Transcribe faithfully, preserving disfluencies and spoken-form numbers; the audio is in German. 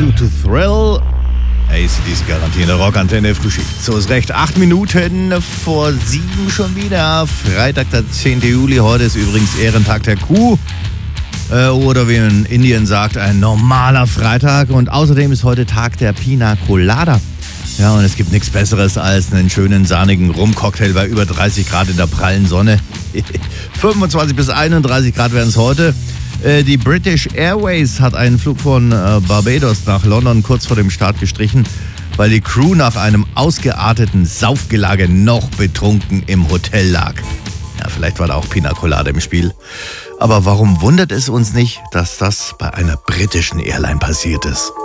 Shoot to Thrill. A C D C garantierte Rockantenne Frühschicht. So ist recht. Acht Minuten vor sieben schon wieder. Freitag, der zehnten Juli. Heute ist übrigens Ehrentag der Kuh. Äh, oder wie man in Indien sagt, ein normaler Freitag. Und außerdem ist heute Tag der Pina Colada. Ja, und es gibt nichts Besseres als einen schönen sahnigen Rum-Cocktail bei über dreißig Grad in der prallen Sonne. fünfundzwanzig bis einunddreißig Grad werden es heute. Die British Airways hat einen Flug von Barbados nach London kurz vor dem Start gestrichen, weil die Crew nach einem ausgearteten Saufgelage noch betrunken im Hotel lag. Ja, vielleicht war da auch Pina Colada im Spiel. Aber warum wundert es uns nicht, dass das bei einer britischen Airline passiert ist?